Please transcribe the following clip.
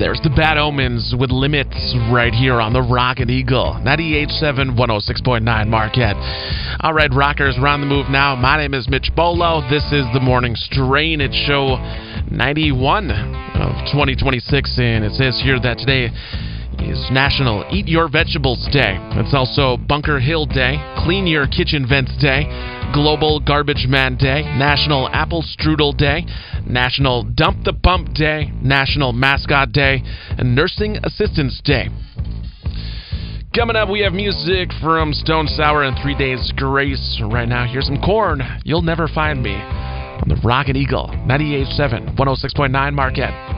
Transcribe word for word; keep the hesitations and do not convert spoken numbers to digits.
There's the Bad Omens with Limits right here on the Rockin' Eagle. ninety-eight point seven, one oh six point nine Marquette. All right, rockers, we're on the move now. My name is Mitch Bolo. This is the Morning Strain. It's show ninety-one of twenty twenty-six, and it says here that today is National Eat Your Vegetables Day. It's also Bunker Hill Day, Clean Your Kitchen Vents Day, Global Garbage Man Day, National Apple Strudel Day, National Dump the Bump Day, National Mascot Day, and Nursing Assistance Day. Coming up, we have music from Stone Sour and Three Days Grace. Right now, here's some Korn, You'll Never Find Me, on the Rockin' Eagle, ninety-eight point seven, one oh six point nine Marquette.